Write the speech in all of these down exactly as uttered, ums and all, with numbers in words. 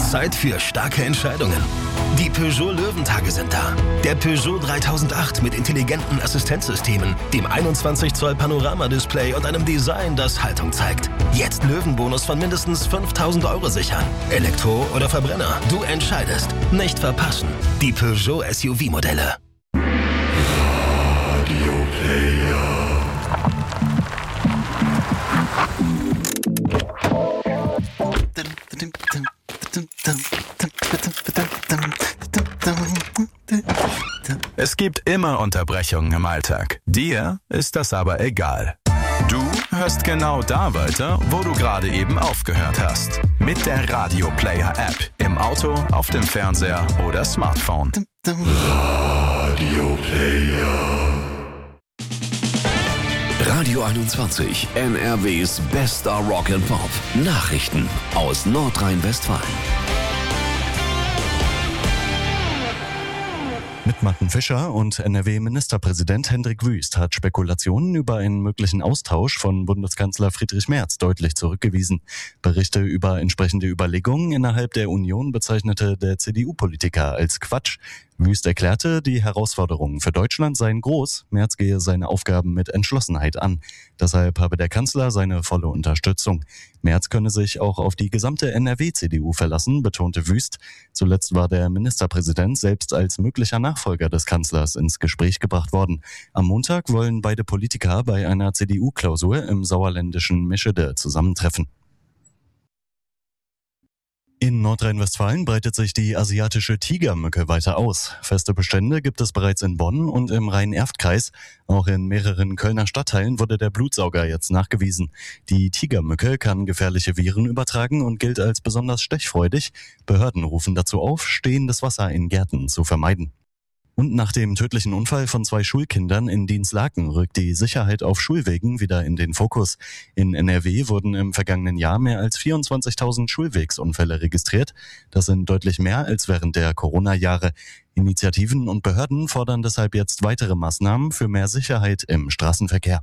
Zeit für starke Entscheidungen. Die Peugeot Löwentage sind da. Der Peugeot dreitausendacht mit intelligenten Assistenzsystemen, dem einundzwanzig Zoll Panoramadisplay und einem Design, das Haltung zeigt. Jetzt Löwenbonus von mindestens fünftausend Euro sichern. Elektro oder Verbrenner, du entscheidest. Nicht verpassen. Die Peugeot S U V-Modelle. Radio Player. Es gibt immer Unterbrechungen im Alltag. Dir ist das aber egal. Du hörst genau da weiter, wo du gerade eben aufgehört hast. Mit der Radio Player App. Im Auto, auf dem Fernseher oder Smartphone. Radio Player. Radio einundzwanzig, N R Ws bester Rock and Pop. Nachrichten aus Nordrhein-Westfalen. Mit Martin Fischer und N R W-Ministerpräsident Hendrik Wüst hat Spekulationen über einen möglichen Austausch von Bundeskanzler Friedrich Merz deutlich zurückgewiesen. Berichte über entsprechende Überlegungen innerhalb der Union bezeichnete der C D U-Politiker als Quatsch. Wüst erklärte, die Herausforderungen für Deutschland seien groß, Merz gehe seine Aufgaben mit Entschlossenheit an. Deshalb habe der Kanzler seine volle Unterstützung. Merz könne sich auch auf die gesamte N R W-C D U verlassen, betonte Wüst. Zuletzt war der Ministerpräsident selbst als möglicher Nachfolger des Kanzlers ins Gespräch gebracht worden. Am Montag wollen beide Politiker bei einer C D U-Klausur im sauerländischen Meschede zusammentreffen. In Nordrhein-Westfalen breitet sich die asiatische Tigermücke weiter aus. Feste Bestände gibt es bereits in Bonn und im Rhein-Erft-Kreis. Auch in mehreren Kölner Stadtteilen wurde der Blutsauger jetzt nachgewiesen. Die Tigermücke kann gefährliche Viren übertragen und gilt als besonders stechfreudig. Behörden rufen dazu auf, stehendes Wasser in Gärten zu vermeiden. Und nach dem tödlichen Unfall von zwei Schulkindern in Dinslaken rückt die Sicherheit auf Schulwegen wieder in den Fokus. In N R W wurden im vergangenen Jahr mehr als vierundzwanzigtausend Schulwegsunfälle registriert. Das sind deutlich mehr als während der Corona-Jahre. Initiativen und Behörden fordern deshalb jetzt weitere Maßnahmen für mehr Sicherheit im Straßenverkehr.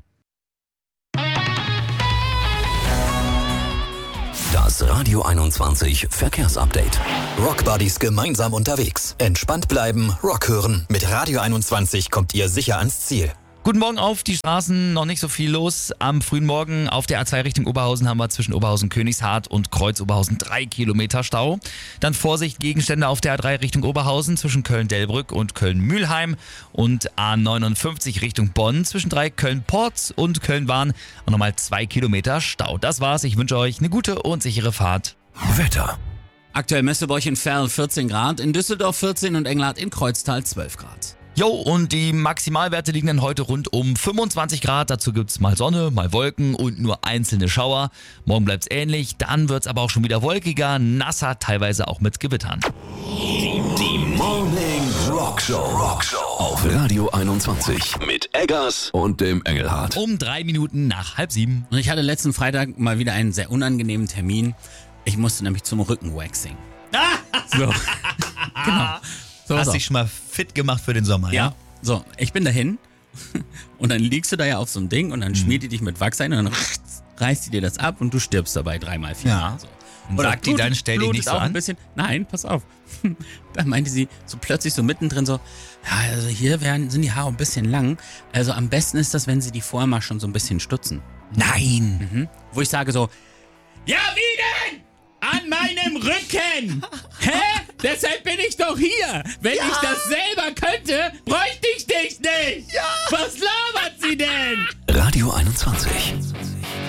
Das Radio einundzwanzig Verkehrsupdate. Rockbuddies gemeinsam unterwegs. Entspannt bleiben, Rock hören. Mit Radio einundzwanzig kommt ihr sicher ans Ziel. Guten Morgen auf die Straßen, noch nicht so viel los. Am frühen Morgen auf der A zwei Richtung Oberhausen haben wir zwischen Oberhausen-Königshardt und Kreuz-Oberhausen drei Kilometer Stau. Dann Vorsicht, Gegenstände auf der A drei Richtung Oberhausen zwischen Köln-Delbrück und Köln-Mühlheim und A neunundfünfzig Richtung Bonn zwischen drei Köln-Porz und Köln-Bahn und nochmal zwei Kilometer Stau. Das war's, ich wünsche euch eine gute und sichere Fahrt. Wetter. Aktuell Messebäuch in Ferl vierzehn Grad, in Düsseldorf vierzehn und Englard in Kreuztal zwölf Grad. Jo, und die Maximalwerte liegen dann heute rund um fünfundzwanzig Grad. Dazu gibt's mal Sonne, mal Wolken und nur einzelne Schauer. Morgen bleibt's ähnlich, dann wird's aber auch schon wieder wolkiger, nasser, teilweise auch mit Gewittern. Die, die Morning Rock Show. Rock Show auf Radio einundzwanzig mit Eggers und dem Engelhardt. Um drei Minuten nach halb sieben. Und ich hatte letzten Freitag mal wieder einen sehr unangenehmen Termin. Ich musste nämlich zum Rückenwaxing. So, genau. So, Hast so. dich schon mal fit gemacht für den Sommer, ja? Ja, so, ich bin dahin und dann liegst du da ja auf so einem Ding und dann mhm. schmiert die dich mit Wachs ein und dann reißt die dir das ab und du stirbst dabei dreimal vier. Ja. So. Und sagt die dann, stell dich nicht so auch an? Ein bisschen, nein, pass auf. Dann meinte sie so plötzlich so mittendrin so, ja, also hier werden, sind die Haare ein bisschen lang. Also am besten ist das, wenn sie die vorher mal schon so ein bisschen stutzen. Nein! Mhm. Wo ich sage so, ja, wie denn? An meinem Rücken! Hä? Deshalb bin ich doch hier! Wenn ja. ich das selber könnte, bräuchte ich dich nicht! Ja. Was labert sie denn? Radio einundzwanzig.